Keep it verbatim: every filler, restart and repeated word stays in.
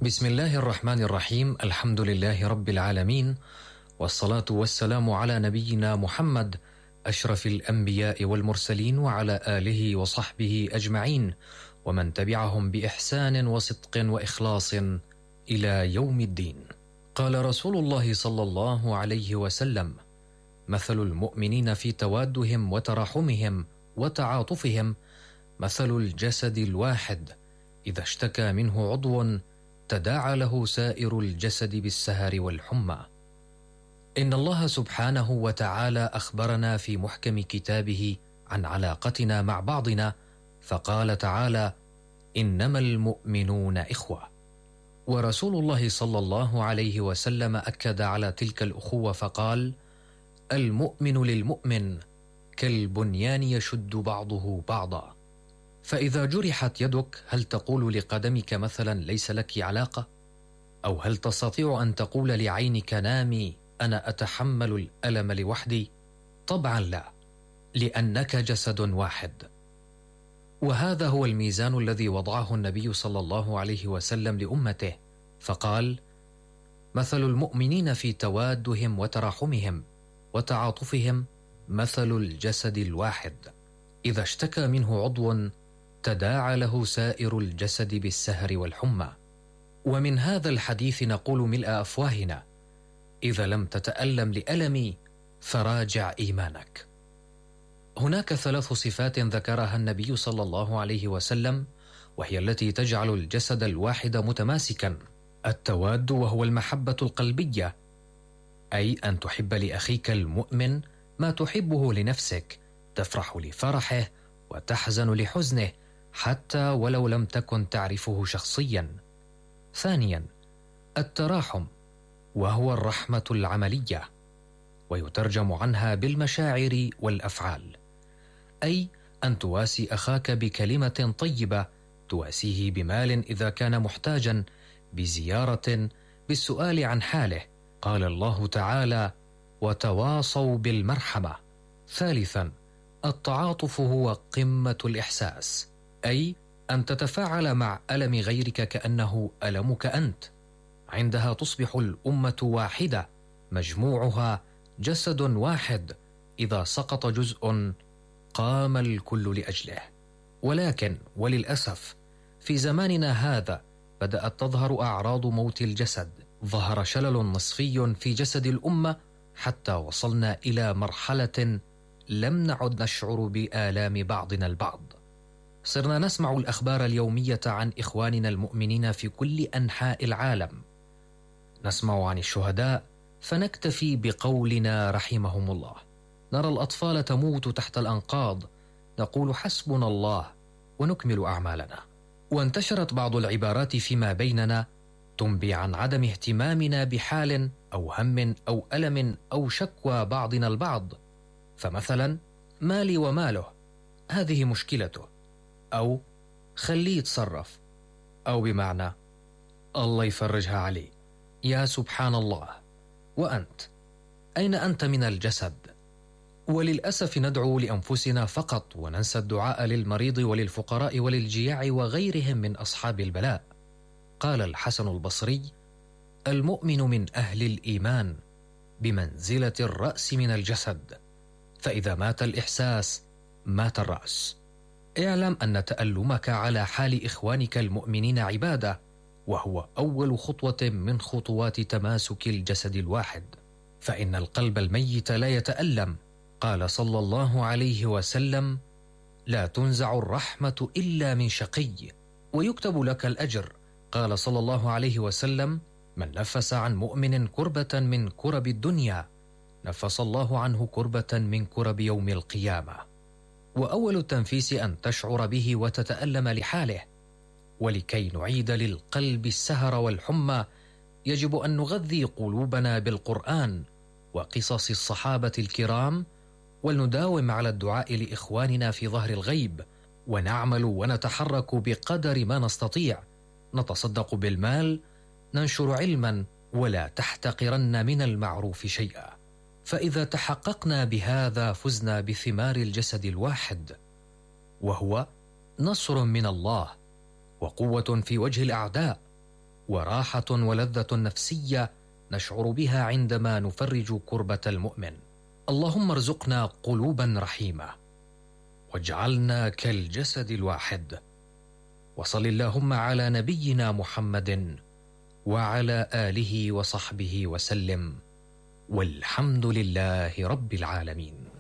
بسم الله الرحمن الرحيم. الحمد لله رب العالمين، والصلاة والسلام على نبينا محمد أشرف الأنبياء والمرسلين، وعلى آله وصحبه أجمعين، ومن تبعهم بإحسان وصدق وإخلاص إلى يوم الدين. قال رسول الله صلى الله عليه وسلم: مثل المؤمنين في توادهم وتراحمهم وتعاطفهم مثل الجسد الواحد، إذا اشتكى منه عضو تداعى له سائر الجسد بالسهر والحمى. إن الله سبحانه وتعالى أخبرنا في محكم كتابه عن علاقتنا مع بعضنا، فقال تعالى: إنما المؤمنون إخوة. ورسول الله صلى الله عليه وسلم أكد على تلك الأخوة فقال: المؤمن للمؤمن كالبنيان يشد بعضه بعضا. فإذا جرحت يدك، هل تقول لقدمك مثلا ليس لك علاقة؟ أو هل تستطيع أن تقول لعينك نامي أنا أتحمل الألم لوحدي؟ طبعا لا، لأنك جسد واحد. وهذا هو الميزان الذي وضعه النبي صلى الله عليه وسلم لأمته، فقال: مثل المؤمنين في توادهم وتراحمهم وتعاطفهم مثل الجسد الواحد، إذا اشتكى منه عضو تداعى له سائر الجسد بالسهر والحمى. ومن هذا الحديث نقول ملء أفواهنا: إذا لم تتألم لألمي فراجع إيمانك. هناك ثلاث صفات ذكرها النبي صلى الله عليه وسلم، وهي التي تجعل الجسد الواحد متماسكا: التواد، وهو المحبة القلبية، أي أن تحب لأخيك المؤمن ما تحبه لنفسك، تفرح لفرحه وتحزن لحزنه حتى ولو لم تكن تعرفه شخصيا. ثانيا، التراحم، وهو الرحمة العملية، ويترجم عنها بالمشاعر والأفعال، أي أن تواسي أخاك بكلمة طيبة، تواسيه بمال إذا كان محتاجا، بزيارة، بالسؤال عن حاله. قال الله تعالى: وتواصوا بالمرحمة. ثالثا، التعاطف، هو قمة الإحساس، أي أن تتفاعل مع ألم غيرك كأنه ألمك أنت. عندها تصبح الأمة واحدة، مجموعها جسد واحد، إذا سقط جزء قام الكل لأجله. ولكن وللأسف في زماننا هذا بدأت تظهر أعراض موت الجسد، ظهر شلل نصفي في جسد الأمة، حتى وصلنا إلى مرحلة لم نعد نشعر بآلام بعضنا البعض. صرنا نسمع الأخبار اليومية عن إخواننا المؤمنين في كل أنحاء العالم، نسمع عن الشهداء فنكتفي بقولنا رحمهم الله، نرى الأطفال تموت تحت الأنقاض، نقول حسبنا الله ونكمل أعمالنا. وانتشرت بعض العبارات فيما بيننا تنبي عن عدم اهتمامنا بحال أو هم أو ألم أو شكوى بعضنا البعض. فمثلا: مالي وماله، هذه مشكلته، أو خليه يتصرف، أو بمعنى الله يفرجها عليه. يا سبحان الله، وأنت أين أنت من الجسد؟ وللأسف ندعو لأنفسنا فقط، وننسى الدعاء للمريض وللفقراء وللجياع وغيرهم من أصحاب البلاء. قال الحسن البصري: المؤمن من أهل الإيمان بمنزلة الرأس من الجسد، فإذا مات الإحساس مات الرأس. اعلم أن تألمك على حال إخوانك المؤمنين عبادة، وهو أول خطوة من خطوات تماسك الجسد الواحد، فإن القلب الميت لا يتألم. قال صلى الله عليه وسلم: لا تنزع الرحمة إلا من شقي ويكتب لك الأجر. قال صلى الله عليه وسلم: من نفس عن مؤمن كربة من كرب الدنيا نفس الله عنه كربة من كرب يوم القيامة. وأول التنفيس أن تشعر به وتتألم لحاله. ولكي نعيد للقلب السهر والحمى يجب أن نغذي قلوبنا بالقرآن وقصص الصحابة الكرام، ولنداوم على الدعاء لإخواننا في ظهر الغيب، ونعمل ونتحرك بقدر ما نستطيع، نتصدق بالمال، ننشر علما، ولا تحتقرن من المعروف شيئا. فإذا تحققنا بهذا فزنا بثمار الجسد الواحد، وهو نصر من الله وقوة في وجه الأعداء، وراحة ولذة نفسية نشعر بها عندما نفرج كربة المؤمن. اللهم ارزقنا قلوبا رحيمة واجعلنا كالجسد الواحد. وصل اللهم على نبينا محمد وعلى آله وصحبه وسلم، والحمد لله رب العالمين.